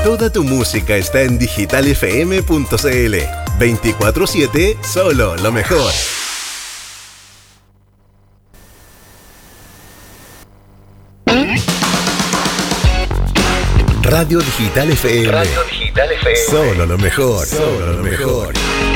Toda tu música está en digitalfm.cl. 24/7, solo lo mejor. Radio Digital FM. Radio Digital FM. Solo lo mejor. Solo lo mejor.